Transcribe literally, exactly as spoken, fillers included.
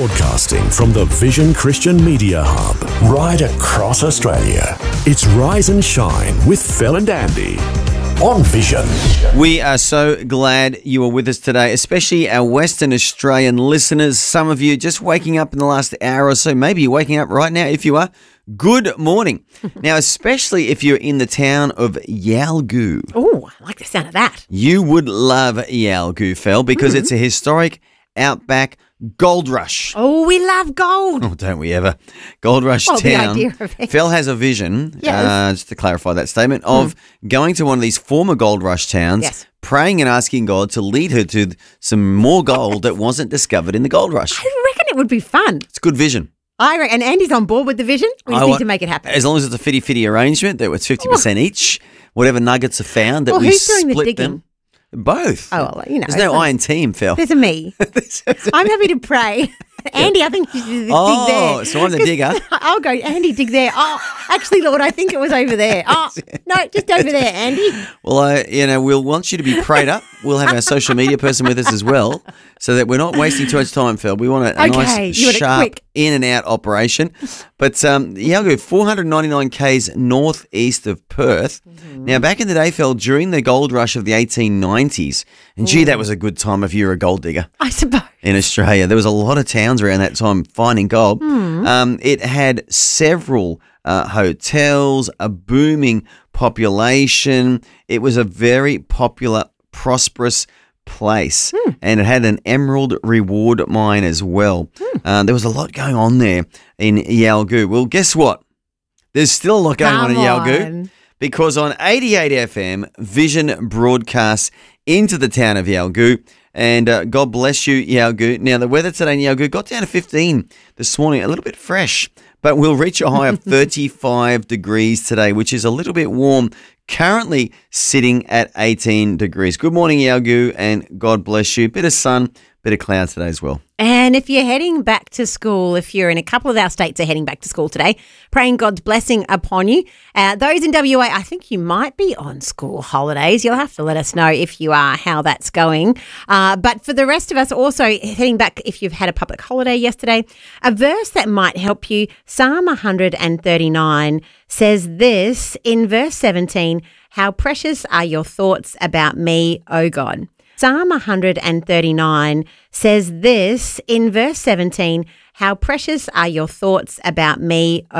Broadcasting from the Vision Christian Media Hub, right across Australia. It's Rise and Shine with Phil and Andy on Vision. We are so glad you are with us today, especially our Western Australian listeners. Some of you just waking up in the last hour or so. Maybe you're waking up right now. If you are, good morning. Now, especially if you're in the town of Yalgoo. Oh, I like the sound of that. You would love Yalgoo, Fel, because mm-hmm. it's a historic outback gold rush. Oh, we love gold. Oh, don't we ever? Gold Rush well, Town. The idea of it. Phil has a vision, yes. uh, just to clarify that statement, of mm. going to one of these former Gold Rush towns, yes. praying and asking God to lead her to some more gold that wasn't discovered in the Gold Rush. I reckon it would be fun. It's good vision. I reckon, and Andy's on board with the vision. We just I need want, to make it happen. As long as it's a fitty-fitty arrangement, that it's fifty percent oh. each, whatever nuggets are found, that well, we who's split doing the digging? them. Both. Oh, well, you know. There's no I in team, Phil. There's a me. I'm happy to pray. Andy, I think you should dig oh, there. Oh, so I'm the digger. I'll go, Andy, dig there. Oh, actually, Lord, I think it was over there. Oh, no, just over there, Andy. Well, I, you know, we'll want you to be prayed up. We'll have our social media person with us as well, so that we're not wasting too much time, Phil. We want a, a okay, nice, you sharp, quick. in and out operation. But um, Yalgoo, four hundred ninety-nine kays northeast of Perth. Mm-hmm. Now, back in the day, Phil, during the gold rush of the eighteen nineties, and gee, that was a good time if you were a gold digger. I suppose. In Australia, there was a lot of towns around that time finding gold. Mm. Um, it had several uh, hotels, a booming population. It was a very popular, prosperous place, mm. and it had an emerald reward mine as well. Mm. Uh, there was a lot going on there in Yalgoo. Well, guess what? There's still a lot going Come on in Yalgoo. on. Because on eighty-eight F M, Vision broadcasts into the town of Yalgoo. And uh, God bless you, Yalgoo. Now, the weather today in Yalgoo got down to fifteen this morning, a little bit fresh, but we'll reach a high of thirty-five degrees today, which is a little bit warm, currently sitting at eighteen degrees. Good morning, Yalgoo, and God bless you. Bit of sun, bit of cloud today as well. And if you're heading back to school, if you're in a couple of our states are heading back to school today, praying God's blessing upon you. Uh, those in W A, I think you might be on school holidays. You'll have to let us know if you are, how that's going. Uh, but for the rest of us, also heading back, if you've had a public holiday yesterday, a verse that might help you, Psalm one thirty-nine says this in verse seventeen, "How precious are your thoughts about me, O God." Psalm one thirty-nine says this in verse seventeen, "How precious are your thoughts about me, O